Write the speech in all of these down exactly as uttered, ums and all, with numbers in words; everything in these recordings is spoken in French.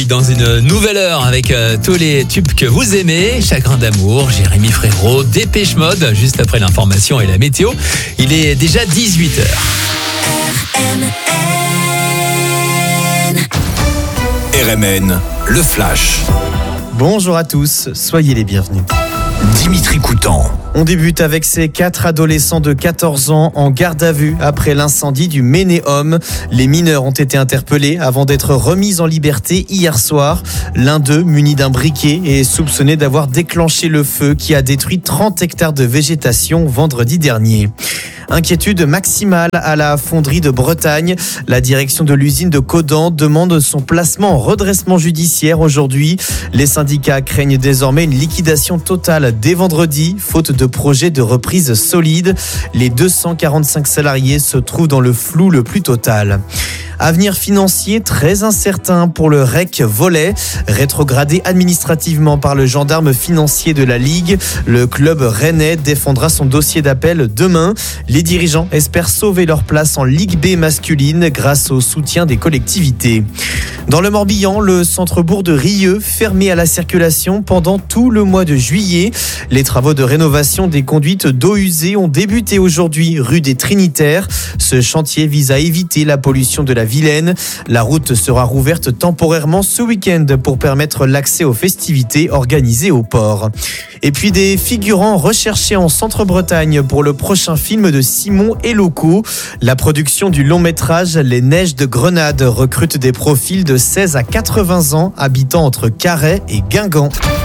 Dans une nouvelle heure avec euh, tous les tubes que vous aimez, Chagrin d'amour, Jérémy Frérot, Dépêche Mode, juste après l'information et la météo. Il est déjà dix-huit heures. R M N, le Flash. Bonjour à tous, soyez les bienvenus. Dimitri Coutan. On débute avec ces quatre adolescents de quatorze ans en garde à vue après l'incendie du Ménéum. Les mineurs ont été interpellés avant d'être remis en liberté hier soir. L'un d'eux, muni d'un briquet, est soupçonné d'avoir déclenché le feu qui a détruit trente hectares de végétation vendredi dernier. Inquiétude maximale à la fonderie de Bretagne. La direction de l'usine de Codan demande son placement en redressement judiciaire aujourd'hui. Les syndicats craignent désormais une liquidation totale dès vendredi, faute de projet de reprise solide. Les deux cent quarante-cinq salariés se trouvent dans le flou le plus total. Avenir financier très incertain pour le R E C Volley. Rétrogradé administrativement par le gendarme financier de la Ligue, le club rennais défendra son dossier d'appel demain. Les dirigeants espèrent sauver leur place en Ligue B masculine grâce au soutien des collectivités. Dans le Morbihan, le centre-bourg de Rieux fermé à la circulation pendant tout le mois de juillet. Les travaux de rénovation des conduites d'eau usée ont débuté aujourd'hui rue des Trinitaires. Ce chantier vise à éviter la pollution de la Vilaine. La route sera rouverte temporairement ce week-end pour permettre l'accès aux festivités organisées au port. Et puis des figurants recherchés en Centre-Bretagne pour le prochain film de Simon et Loco. La production du long métrage Les Neiges de Grenade recrute des profils de seize à quatre-vingts ans habitant entre Carhaix et Guingamp.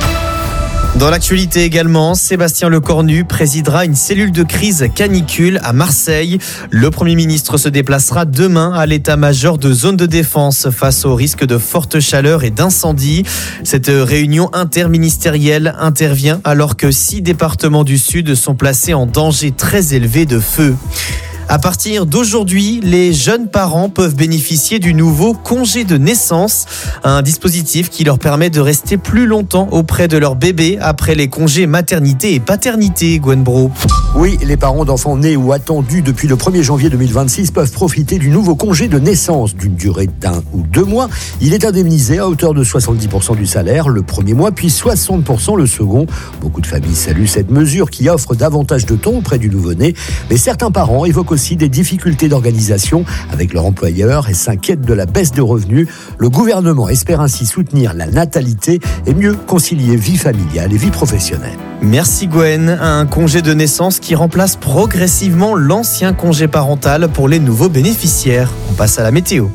Dans l'actualité également, Sébastien Lecornu présidera une cellule de crise canicule à Marseille. Le Premier ministre se déplacera demain à l'état-major de zone de défense face au risque de forte chaleur et d'incendie. Cette réunion interministérielle intervient alors que six départements du Sud sont placés en danger très élevé de feu. À partir d'aujourd'hui, les jeunes parents peuvent bénéficier du nouveau congé de naissance, un dispositif qui leur permet de rester plus longtemps auprès de leur bébé après les congés maternité et paternité, Gwen Bro. Oui, les parents d'enfants nés ou attendus depuis le premier janvier deux mille vingt-six peuvent profiter du nouveau congé de naissance d'une durée d'un ou deux mois. Il est indemnisé à hauteur de soixante-dix pour cent du salaire le premier mois, puis soixante pour cent le second. Beaucoup de familles saluent cette mesure qui offre davantage de temps auprès du nouveau-né, mais certains parents évoquent aussi des difficultés d'organisation avec leur employeur et s'inquiètent de la baisse de revenus. Le gouvernement espère ainsi soutenir la natalité et mieux concilier vie familiale et vie professionnelle. Merci Gwen. Un congé de naissance qui remplace progressivement l'ancien congé parental pour les nouveaux bénéficiaires. On passe à la météo.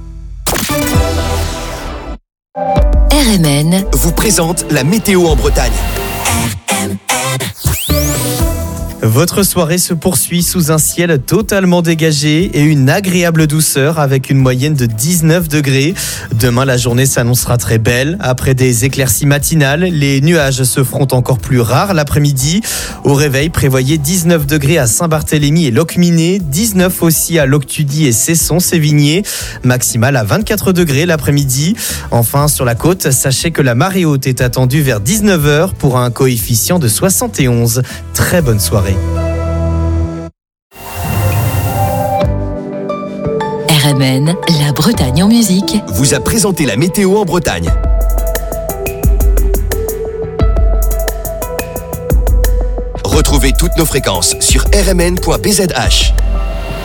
R M N vous présente la météo en Bretagne. Votre soirée se poursuit sous un ciel totalement dégagé et une agréable douceur avec une moyenne de dix-neuf degrés. Demain, la journée s'annoncera très belle. Après des éclaircies matinales, les nuages se feront encore plus rares l'après-midi. Au réveil, prévoyez dix-neuf degrés à Saint-Barthélemy et Locminé, dix-neuf aussi à Loctudy et Cesson-Sévigné, maximale à vingt-quatre degrés l'après-midi. Enfin, sur la côte, sachez que la marée haute est attendue vers dix-neuf heures pour un coefficient de soixante et onze. Très bonne soirée. R M N, la Bretagne en musique, vous a présenté la météo en Bretagne. Retrouvez toutes nos fréquences sur r m n point b z h.